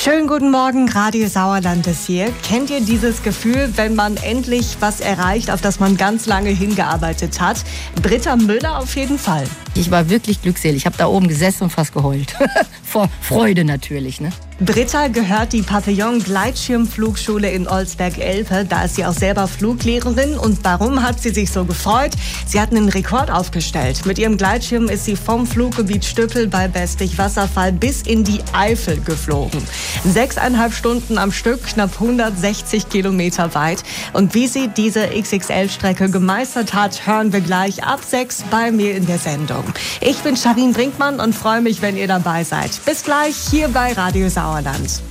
Schönen guten Morgen, Radio Sauerland ist hier. Kennt ihr dieses Gefühl, wenn man endlich was erreicht, auf das man ganz lange hingearbeitet hat? Britta Müller auf jeden Fall. Ich war wirklich glückselig. Ich habe da oben gesessen und fast geheult. Vor Freude natürlich, ne? Britta gehört die Papillon-Gleitschirmflugschule in Olsberg-Elpe. Da ist sie auch selber Fluglehrerin. Und warum hat sie sich so gefreut? Sie hat einen Rekord aufgestellt. Mit ihrem Gleitschirm ist sie vom Fluggebiet Stüppel bei Bestig-Wasserfall bis in die Eifel geflogen. 6,5 Stunden am Stück, knapp 160 Kilometer weit. Und wie sie diese XXL-Strecke gemeistert hat, hören wir gleich ab 6 bei mir in der Sendung. Ich bin Charin Brinkmann und freue mich, wenn ihr dabei seid. Bis gleich hier bei Radio Sauerland.